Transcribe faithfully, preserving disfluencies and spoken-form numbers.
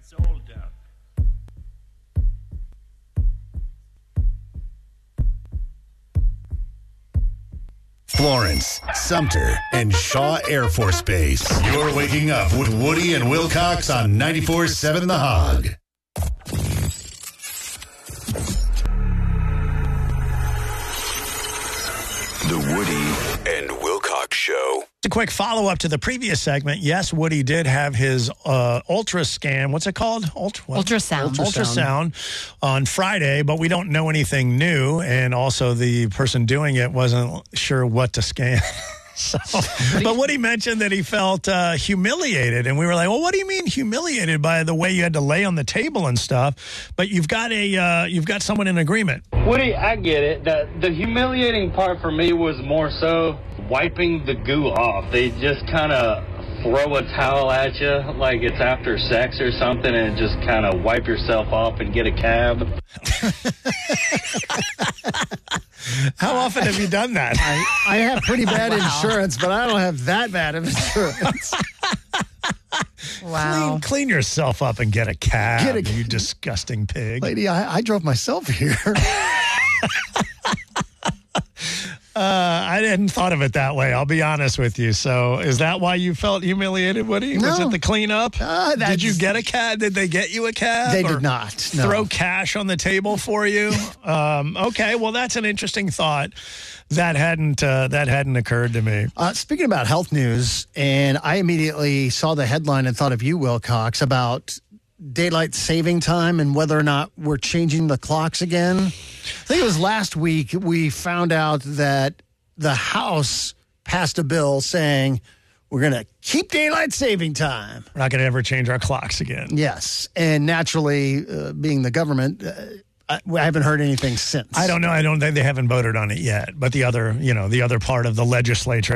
It's old down. Florence, Sumter, and Shaw Air Force Base. You're waking up with Woody and Wilcox on ninety-four point seven The Hog. The Woody and Wilcox Show. A quick follow-up to the previous segment. Yes, Woody did have his uh, ultra scan. What's it called? Ultra, what? Ultrasound. Ultrasound on Friday, but we don't know anything new. And also the person doing it wasn't sure what to scan. So, but Woody mentioned that he felt uh, humiliated, and we were like, well, what do you mean humiliated by the way you had to lay on the table and stuff? But you've got a uh, you've got someone in agreement. Woody, I get it. The, the humiliating part for me was more so wiping the goo off. They just kind of throw a towel at you like it's after sex or something and just kind of wipe yourself off and get a cab. How often have you done that? I, I have pretty bad wow. insurance, but I don't have that bad of insurance. Wow. Clean, clean yourself up and get a cab, Get a, you disgusting pig. Lady, I, I drove myself here. Uh, I hadn't thought of it that way. I'll be honest with you. So, is that why you felt humiliated, Woody? No. Was it the cleanup? Uh, did you get a cab? Did they get you a cab? They or did not. No. Throw cash on the table for you? um, okay, well, that's an interesting thought. That hadn't uh, that hadn't occurred to me. Uh, speaking about health news, and I immediately saw the headline and thought of you, Wilcox, about daylight saving time and whether or not we're changing the clocks again. I think it was last week we found out that the House passed a bill saying we're going to keep daylight saving time. We're not going to ever change our clocks again. Yes. And naturally, uh, being the government, uh, I, I haven't heard anything since. I don't know. I don't think they haven't voted on it yet. But the other, you know, the other part of the legislature